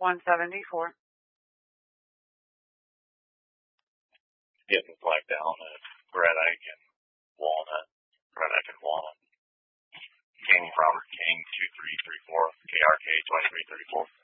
174. Getting flagged down at Red Ike and Walnut. Red Ike and Walnut. King Robert King 2334. KRK 2334.